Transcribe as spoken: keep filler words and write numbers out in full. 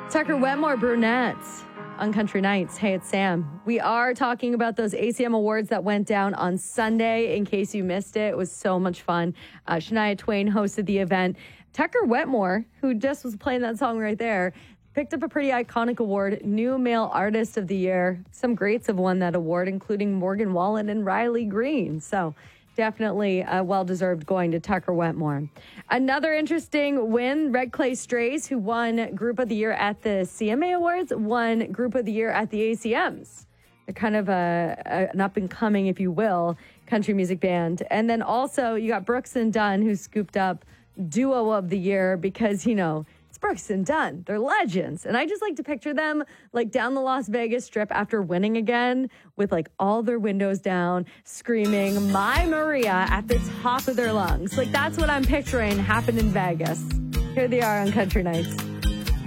Tucker Wetmore, Brunettes on Country Nights. Hey, it's Sam. We are talking about those A C M awards that went down on Sunday. In case you missed it, it was so much fun. Uh, Shania Twain hosted the event. Tucker Wetmore, who just was playing that song right there, picked up a pretty iconic award, New Male Artist of the Year. Some greats have won that award, including Morgan Wallen and Riley Green. So definitely uh, well-deserved going to Tucker Wetmore. Another interesting win, Red Clay Strays, who won Group of the Year at the C M A Awards, won Group of the Year at the A C Ms. They're kind of a, a, an up-and-coming, if you will, country music band. And then also you got Brooks and Dunn, who scooped up Duo of the Year because, you know, Brooks and Dunn, they're legends. And I just like to picture them like down the Las Vegas Strip after winning again with like all their windows down, screaming, "My Maria," at the top of their lungs. Like that's what I'm picturing happened in Vegas. Here they are on Country Nights.